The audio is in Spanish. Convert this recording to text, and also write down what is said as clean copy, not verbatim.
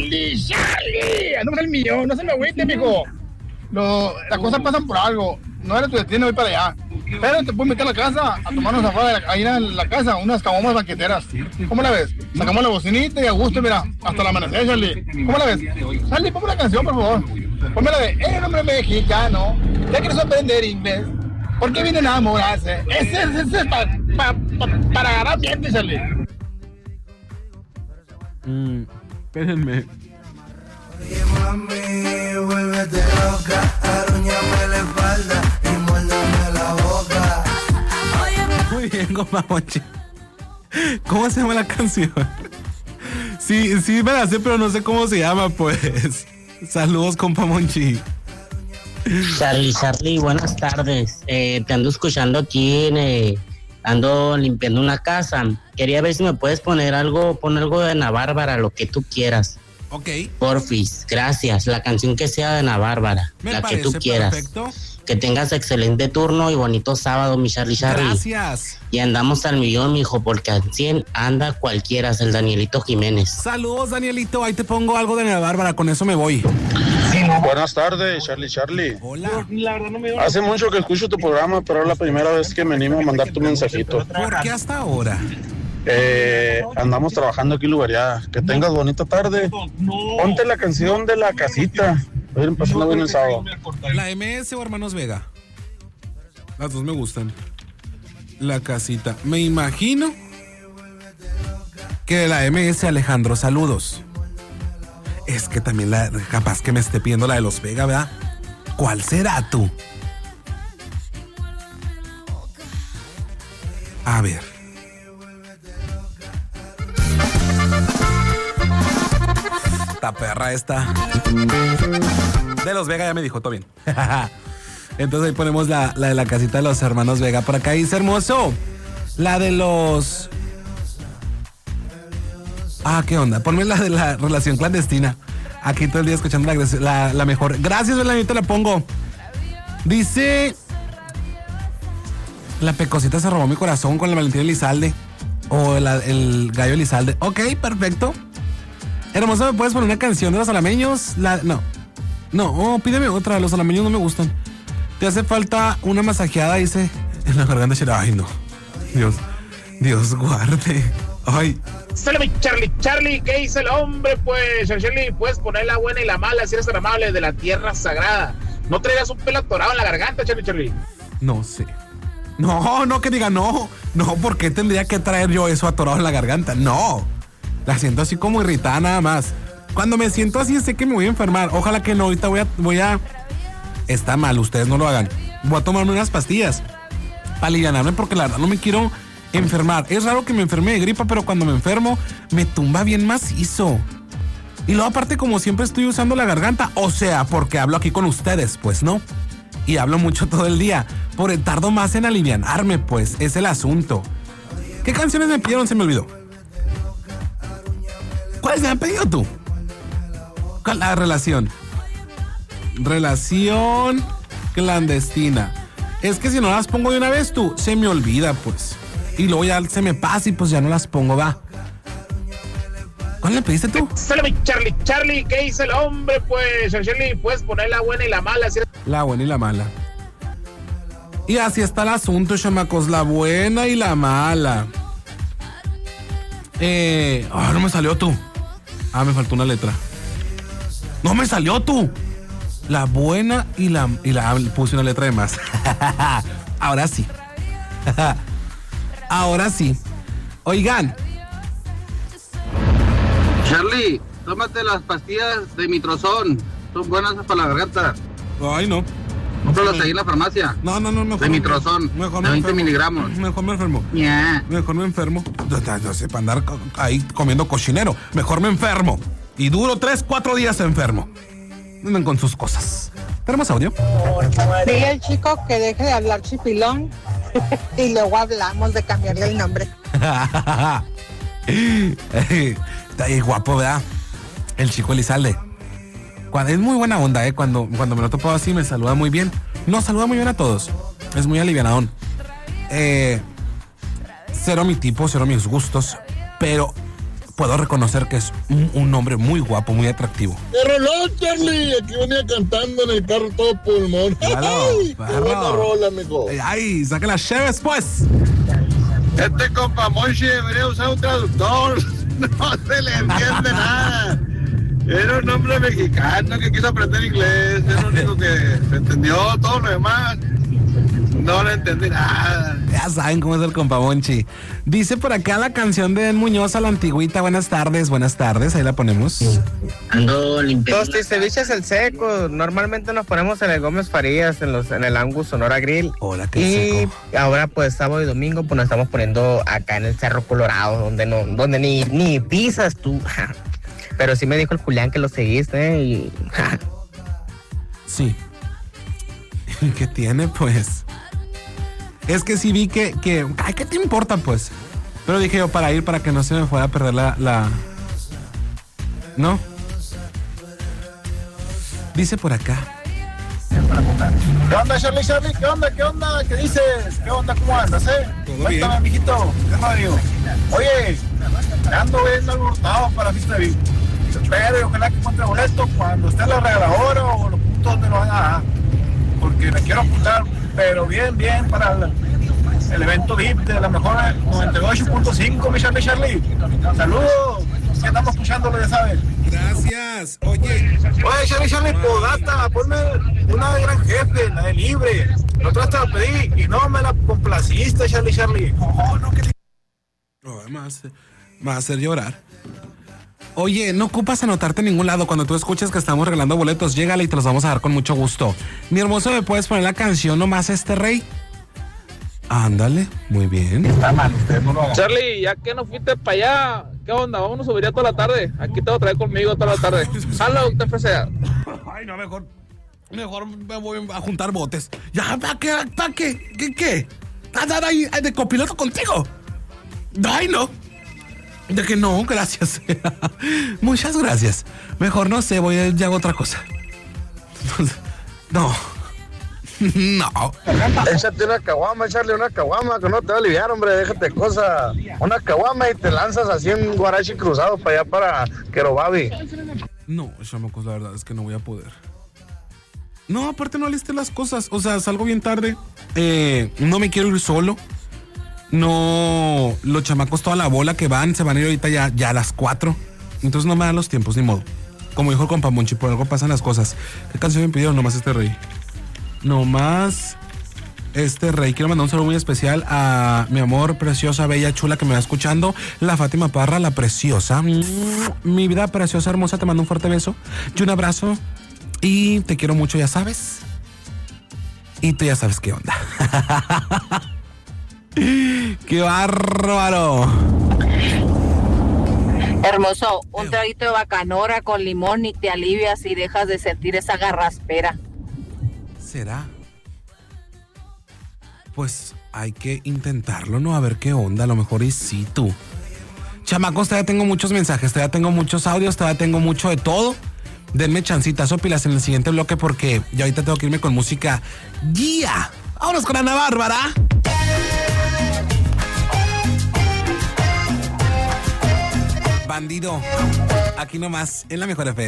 Charlie. Andamos al millón, no se me agüite, mijo. Las cosas pasan por algo. No era tu destino ir para allá. Pero te puedes meter a la casa a tomarnos afuera, ahí en la casa, unas caguamas banqueteras. ¿Cómo la ves? Sacamos la bocinita y a gusto, mira, hasta el amanecer, Charlie. ¿Cómo la ves? Charlie, ponme una canción, por favor. Ponme la de, un hombre mexicano, ya quieres aprender inglés. ¿Por qué viene a enamorarse? Ese es para agarrar ambiente, Charlie. Espérenme. Oye, mami, vuélvete loca, arruñame la espalda y muérdame la boca. Muy bien, compa Monchi. ¿Cómo se llama la canción? Sí, me la sé, pero no sé cómo se llama, pues. Saludos, compa Monchi. Charlie, buenas tardes. Te ando escuchando aquí, ando limpiando una casa. Quería ver si me puedes poner algo de Ana Bárbara, lo que tú quieras. Ok. Porfis, gracias. La canción que sea de Ana Bárbara, la que tú quieras. Perfecto. Que tengas excelente turno y bonito sábado, mi Charlie. Gracias. Y andamos al millón, mijo, porque al 100 anda cualquiera, es el Danielito Jiménez. Saludos, Danielito. Ahí te pongo algo de Ana Bárbara, con eso me voy. Buenas tardes, Charlie. Hola. Hace mucho que escucho tu programa, pero es la primera vez que me animo a mandar tu mensajito. ¿Por qué hasta ahora? Andamos trabajando aquí lugareada. Que tengas bonita tarde. Ponte la canción de La Casita. Voy a ir pasando bien el sábado. ¿La MS o Hermanos Vega? Las dos me gustan. La Casita. Me imagino que la MS, Alejandro, saludos. Es que también capaz que me esté pidiendo la de los Vega, ¿verdad? ¿Cuál será tú? A ver. Esta perra esta. De los Vega ya me dijo, todo bien. Entonces ahí ponemos la de la casita de los hermanos Vega. Por acá dice hermoso. La de los... ¿qué onda? Ponme la de la relación clandestina. Aquí todo el día escuchando la mejor. Gracias, Belanito, te la pongo. Dice... La pecosita se robó mi corazón con el Valentín Elizalde. O el gallo Elizalde. Ok, perfecto. Hermoso, ¿me puedes poner una canción de los alameños? No, pídeme otra. Los alameños no me gustan. Te hace falta una masajeada, dice. En la garganta. Ay, no. Dios guarde. Ay. Sale Charlie, ¿qué dice el hombre? Pues, Charlie, puedes poner la buena y la mala, si eres tan amable, de la tierra sagrada. No traigas un pelo atorado en la garganta, Charlie. No sé. No, que diga no. No, ¿por qué tendría que traer yo eso atorado en la garganta? No. La siento así como irritada nada más. Cuando me siento así sé que me voy a enfermar. Ojalá que no, ahorita voy a... Está mal, ustedes no lo hagan. Voy a tomarme unas pastillas para alivianarme porque la verdad no me quiero enfermar. Es raro que me enferme de gripa, pero cuando me enfermo me tumba bien macizo. Y luego aparte como siempre estoy usando la garganta, o sea, porque hablo aquí con ustedes, pues, ¿no? Y hablo mucho todo el día. Tardo más en alivianarme, pues, es el asunto. ¿Qué canciones me pidieron? Se me olvidó. ¿Cuáles me han pedido tú? ¿Cuál la relación? Relación clandestina. Es que si no las pongo de una vez tú, se me olvida, pues. Y luego ya se me pasa y pues ya no las pongo, va. ¿Cuál le pediste tú? Sale Charlie, ¿qué dice el hombre? Pues, Charlie, puedes poner la buena y la mala, si eres... La buena y la mala. Y así está el asunto, chamacos. La buena y la mala. No me salió tú. Me faltó una letra. No me salió tú. La buena y la puse una letra de más. Ahora sí. Ahora sí. Oigan. Charlie, tómate las pastillas de mitrozón. Son buenas para la garganta. Ay, no. Cómpralas ahí en la farmacia. No, mejor. De mitrozón. Mejor de 20 miligramos. Mejor me enfermo. Yeah. Mejor me enfermo. No sé, para andar ahí comiendo cochinero. Mejor me enfermo. Y duro 3-4 días enfermo. Andan con sus cosas. ¿Tenemos audio? Dile al chico que deje de hablar chipilón y luego hablamos de cambiarle el nombre. Está ahí guapo, ¿verdad? El chico Elizalde. Es muy buena onda, cuando me lo topo así me saluda muy bien. No, saluda muy bien a todos. Es muy alivianadón. Cero mi tipo, cero mis gustos. Pero puedo reconocer que es un hombre muy guapo, muy atractivo. ¡Qué rolón, Charlie! Aquí venía cantando en el carro todo pulmón. ¡Ay! ¡Qué buena rola, amigo! ¡Ay! ¡Saca las cheves, pues! Este compa Monchi debería usar un traductor. No se le entiende nada. Era un hombre mexicano que quiso aprender inglés. Es lo único que se entendió. Todo lo demás no le entendí nada. Ya saben cómo es el compa Monchi. Dice por acá la canción de Muñoz a la antigüita. Buenas tardes. Ahí la ponemos. Ando limpiando. Los ceviches el seco. Normalmente nos ponemos en el Gómez Farías, en el Angus Sonora Grill. Hola, qué Y seco. ahora pues sábado y domingo pues nos estamos poniendo acá en el Cerro Colorado, donde ni pisas tú. Pero sí me dijo el Julián que lo seguiste y... Sí. ¿Qué tiene, pues? Es que sí vi que... Ay, ¿qué te importa, pues? Pero dije yo para ir, para que no se me fuera a perder la... ¿No? Dice por acá. ¿Qué onda, Charlie? ¿Qué onda? ¿Qué dices? ¿Qué onda? ¿Cómo andas, Cuéntame, mijito. ¿Qué radio? Oye, ando viendo algo gustado para la fiesta de Vivo. Espero y ojalá que encuentre boleto cuando esté en la regaladora o los puntos donde lo van a dar. Porque me quiero apuntar, pero bien para el evento VIP de la mejor 98.5, mi Charlie. Saludos, que estamos escuchándolo, ya sabes. Gracias. Oye, Charlie, podata, ponme una de Gran Jefe, la de Libre. La otra te la pedí y no me la complaciste, Charlie. No, que me va a hacer llorar. Oye, no ocupas anotarte en ningún lado. Cuando tú escuches que estamos regalando boletos, llégale y te los vamos a dar con mucho gusto. Mi hermoso, ¿me puedes poner la canción Nomás Este Rey? Ándale, muy bien. está mal, usted no lo haga. Charlie, ya que no fuiste para allá, ¿qué onda? Vámonos a subir toda la tarde. Aquí te voy a traer conmigo toda la tarde. Halo, te ofrece. Ay, no, mejor me voy a juntar botes. Ya, ¿para qué? ¿Qué? ¿Andar ahí de copiloto contigo? Ay, no. De que no, gracias. Muchas gracias. Mejor no sé, ya hago otra cosa. No. Échate una caguama, echarle una caguama, que no te va a aliviar, hombre, déjate cosa. Una caguama y te lanzas así en guarachi cruzado para allá, para Querobabi. No, chamacos, la verdad es que no voy a poder. No, aparte no listé las cosas. O sea, salgo bien tarde. No me quiero ir solo. No, los chamacos, toda la bola que se van a ir ahorita ya a las 4. Entonces no me dan los tiempos, ni modo. Como dijo el compa Monchi, por algo pasan las cosas. ¿Qué canción me pidieron? Nomás Este Rey. Nomás Este Rey. Quiero mandar un saludo muy especial a mi amor, preciosa, bella, chula que me va escuchando. La Fátima Parra, la preciosa. Mi vida preciosa, hermosa, te mando un fuerte beso y un abrazo. Y te quiero mucho, ya sabes. Y tú ya sabes qué onda. ¡Qué bárbaro! Hermoso, un traguito de bacanora con limón y te alivias y dejas de sentir esa garraspera. ¿Será? Pues hay que intentarlo, ¿no? A ver qué onda, a lo mejor y sí tú. Chamacos, todavía tengo muchos mensajes, todavía tengo muchos audios, todavía tengo mucho de todo. Denme chancitas o pilas en el siguiente bloque porque ya ahorita tengo que irme con música. ¡Guía! ¡Vámonos con Ana Bárbara! Bandido, aquí nomás, en la Mejor FM.